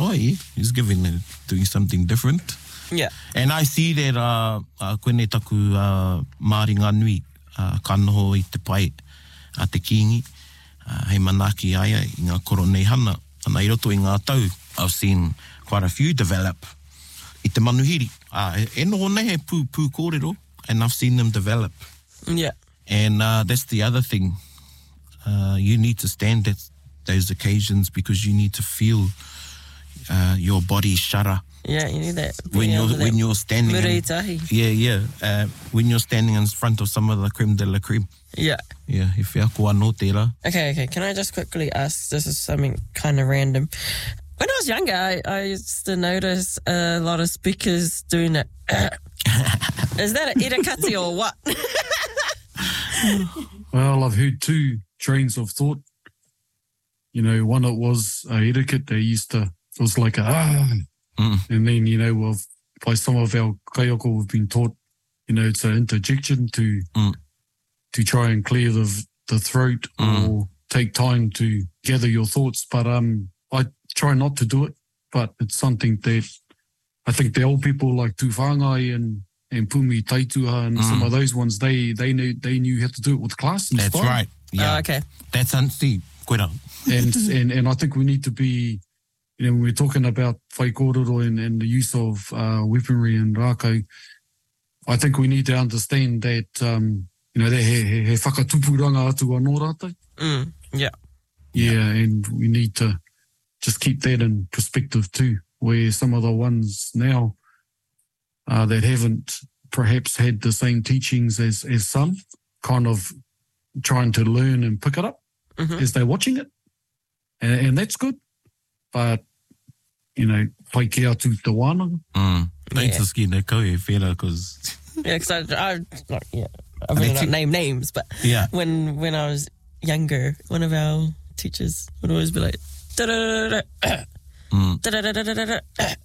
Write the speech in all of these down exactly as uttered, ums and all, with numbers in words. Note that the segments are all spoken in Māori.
oh yeah, he's giving, uh, doing something different. Yeah. And I see that uh, uh, koene taku uh, Māori ngā nui, uh, ka noho i te pai a te kingi, uh, hei manaki aia i ngā koro nei hana. Ana i roto i ngā tau, I've seen quite a few develop i te manuhiri. Uh, e noho nei he pū, pū kōrero, and I've seen them develop. Yeah. And uh, that's the other thing. Uh, you need to stand at those occasions because you need to feel uh, your body shudder. Yeah, you need that. When you're, when you're standing in, Muretahi. yeah, yeah. Uh, when you're standing in front of some of the creme de la creme. Yeah. Yeah, he whea koa no tērā. Okay, okay. Can I just quickly ask, this is something kind of random. When I was younger, I, I used to notice a lot of speakers doing it. Is that an irakati or what? Well, I've heard two trains of thought. You know, one it was a etiquette. They used to, it was like a ah. Mm. And then, you know, well, by some of our kaioko, we've been taught, you know, it's an interjection to Mm. to try and clear the the throat Mm. or take time to gather your thoughts. But um, I try not to do it. But it's something that I think the old people like Tūwhāngai and and Pumi Taituha and Mm. some of those ones, they they knew they knew how to do it with class and That's style. right. Yeah. Oh, okay. That's unsi. Koera. And, and and I think we need to be, you know, when we're talking about whai kōrero and, and the use of uh, weaponry and rākau, I think we need to understand that, um, you know, that he, he, he whakatupuranga atu anō rātou. Mm. Yeah. Yeah, and we need to just keep that in perspective too, where some of the ones now uh, that haven't perhaps had the same teachings as, as some, kind of trying to learn and pick it up Mm-hmm. as they're watching it. And, and that's good. But, you know, pai ke atu te wānanga. Mm. Thanks Yeah. for skin that koe, whera, because... Yeah, because I, I, like, yeah, I really That's not it. name names, but Yeah. when when I was younger, one of our teachers would always be like, "Da-da-da-da-da, Mm. da-da-da-da-da-da,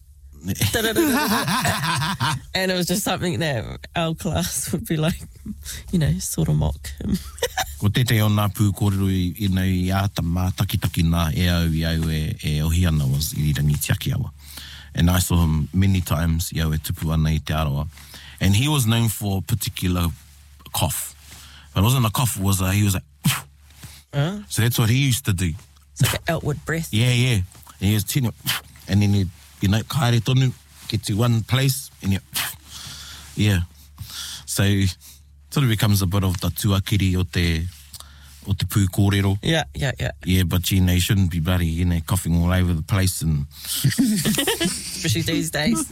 da-da-da-da-da-da." And it was just something that our class would be like, you know, sort of mock him. Ko tete o nā pū kōrero i, i nei āta mā takitaki nā e au i au e, e ohi ana was i rangi tiaki awa. And I saw him many times i au e tupu ana i te aroa. And he was known for a particular cough. But it wasn't a cough, it was a, he was like, Huh? so that's what he used to do. It's like an outward breath. Yeah, yeah. And he was tino, and then he'd, you know, kaere tonu, get to one place, and you, yeah. So, sort of becomes a bit of the tuakiri o te, o te pū kōrero. Yeah, yeah, yeah. Yeah, but you know, you shouldn't be bloody, you know, coughing all over the place and... Especially these days.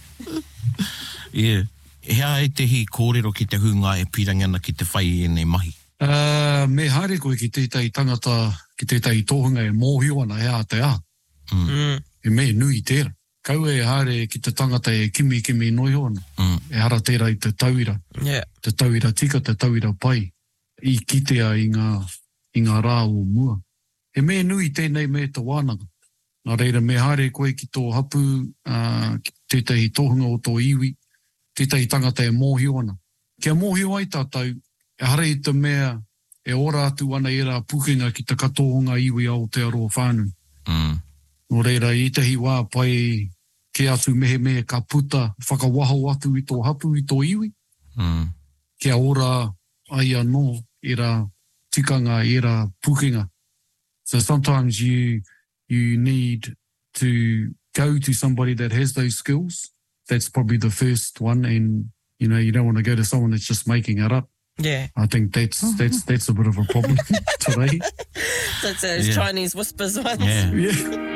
Yeah. Hea e te hi kōrero ki te hunga e pirangi ana ki te whai e nei mahi. Uh, me haere koe ki tētai tangata, ki tētai tōhunga e mōhio ana hea te a. Mm. E me nui tērā. Kau e haere ki te tangata e kimi kimi noio ana. Mm. E hara tērā i te tauira. Yeah. Te tauira tika, te tauira pai. I kitea i ngā, i ngā rā o mua. E me nui tēnei me te wānanga. Nā reira me haere koe ki tō hapu, uh, ki tētai tōhunga o tō iwi, tētai tangata e mōhio ana. Kia mōhio ai tātou, e hara i te mea, e ora atu ana e rā pukenga ki te katohunga iwi au te aroa whānau. Mm. Nō reira, i tehi wā pai ke atu mehe mehe ka puta, whakawaho atu i tō hapu i tō iwi. Mm. Kia ora ai anō e rā tikanga, e rā pukenga. So sometimes you you need to go to somebody that has those skills. That's probably the first one, and you know you don't want to go to someone that's just making it up. Yeah. I think that's that's that's a bit of a problem today. That's those Yeah. Chinese whispers ones. Yeah. Yeah.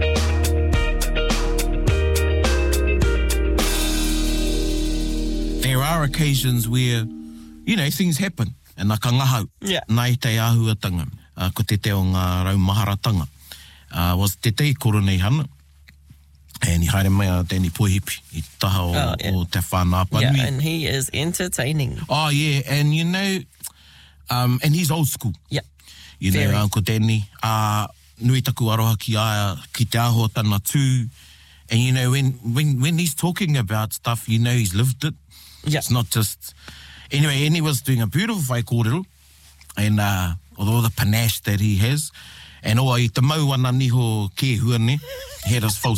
There are occasions where, you know, things happen. E nā ka ngahau. Yeah. Nā i te āhuatanga. Uh, ko te te o ngā raumaharatanga. Uh, was te te i koro nei hana. E ni haere mai a tēni poihipi. I taha o, Oh, yeah. o te whānā panui. Yeah, and he is entertaining. Oh, yeah. And, you know, um, and he's old school. Yeah. You Very. know, Uncle Danny. Uh, nui taku aroha ki aia, ki te aho tana tū. And, you know, when, when, when he's talking about stuff, you know he's lived it. Yeah. It's not just... Anyway, and he was doing a beautiful whai kōrero. And uh, although the panache that he has, and oa i te mau ana niho ke huane, he had his false